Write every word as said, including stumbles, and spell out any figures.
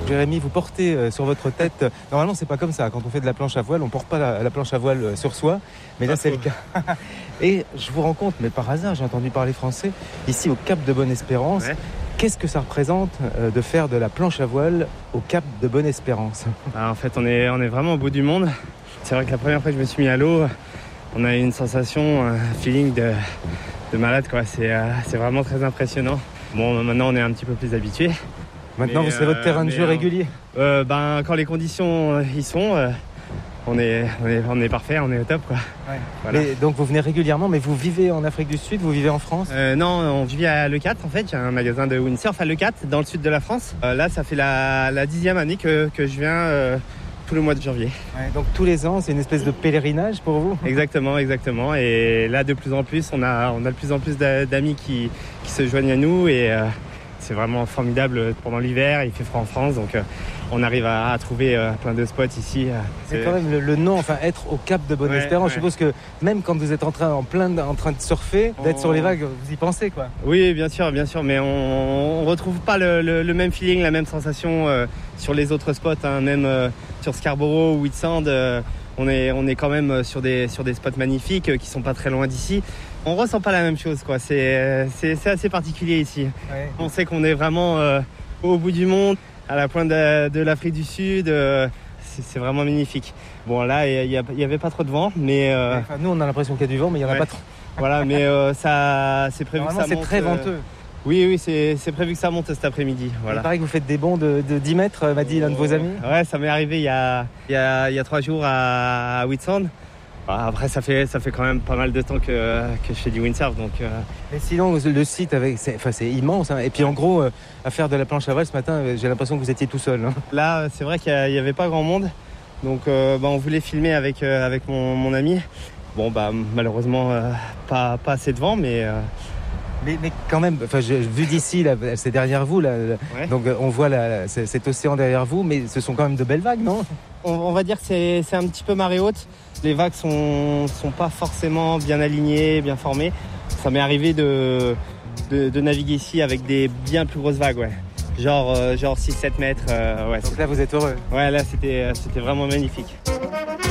Jérémy, vous portez euh, sur votre tête, euh, normalement c'est pas comme ça, quand on fait de la planche à voile, on porte pas la, la planche à voile euh, sur soi, mais là c'est le cas. Et je vous rends compte, mais par hasard j'ai entendu parler français, ici au Cap de Bonne-Espérance, ouais. Qu'est-ce que ça représente euh, de faire de la planche à voile au Cap de Bonne-Espérance? Ah, en fait on est, on est vraiment au bout du monde. C'est vrai que la première fois que je me suis mis à l'eau, on a eu une sensation, un feeling de, de malade, quoi. C'est, euh, c'est vraiment très impressionnant. Bon, maintenant on est un petit peu plus habitué. Maintenant mais, c'est votre terrain de jeu euh, régulier euh, ben, Quand les conditions euh, y sont, euh, on, est, on, est, on est parfait, on est au top, quoi. Ouais. Voilà. Mais, donc vous venez régulièrement, mais vous vivez en Afrique du Sud, vous vivez en France? euh, Non, on vit à Le quatre en fait, il y a un magasin de windsurf à Le quatre dans le sud de la France. Euh, là ça fait la, la dixième année que, que je viens euh, tout le mois de janvier. Ouais, donc tous les ans c'est une espèce de pèlerinage pour vous? Exactement, exactement. Et là de plus en plus, on a, on a de plus en plus d'amis qui, qui se joignent à nous et euh, c'est vraiment formidable pendant l'hiver, il fait froid en France, donc euh, on arrive à, à trouver euh, plein de spots ici. Euh, c'est quand même le, le nom, enfin être au Cap de Bonne-Espérance, ouais, ouais. Je suppose que même quand vous êtes en train, en plein, en train de surfer, on... d'être sur les vagues, vous y pensez, quoi? Oui, bien sûr, bien sûr, mais on ne retrouve pas le, le, le même feeling, la même sensation euh, sur les autres spots, hein, même euh, sur Scarborough ou Whitsand. Euh, on est, on est quand même sur des, sur des spots magnifiques euh, qui sont pas très loin d'ici. On ressent pas la même chose, quoi. C'est, c'est, c'est assez particulier ici. Ouais. On sait qu'on est vraiment euh, au bout du monde, à la pointe de, de l'Afrique du Sud. Euh, c'est, c'est vraiment magnifique. Bon, là, il n'y avait pas trop de vent, mais... Euh... Enfin, nous, on a l'impression qu'il y a du vent, mais il n'y en a ouais. pas trop. Voilà, mais euh, ça, c'est prévu que ça monte. c'est très venteux. Euh... Oui, oui, c'est, c'est prévu que ça monte cet après-midi. Voilà. Il paraît que vous faites des bonds de, de dix mètres, m'a dit l'un de vos amis. Ouais, ça m'est arrivé il y a, il y a, il y a trois jours à, à Whitsand. Après, ça fait, ça fait quand même pas mal de temps que, que je fais du windsurf. Donc, euh... Mais sinon, le site, avec, c'est, enfin, c'est immense. Hein. Et puis en gros, euh, à faire de la planche à voile ce matin, j'ai l'impression que vous étiez tout seul. Hein. Là, c'est vrai qu'il n'y avait pas grand monde. Donc euh, bah, on voulait filmer avec, euh, avec mon, mon ami. Bon, bah, malheureusement, euh, pas, pas assez de vent, mais... Euh... Mais, mais quand même, enfin, je, vu d'ici, là, c'est derrière vous, là, ouais. Donc on voit là, cet océan derrière vous, mais ce sont quand même de belles vagues, non? on, on va dire que c'est, c'est un petit peu marée haute. Les vagues sont, sont pas forcément bien alignées, bien formées. Ça m'est arrivé de, de, de naviguer ici avec des bien plus grosses vagues, ouais. Genre, euh, genre six sept mètres. Euh, ouais, donc là, vous êtes heureux? Ouais, là, c'était, c'était vraiment magnifique.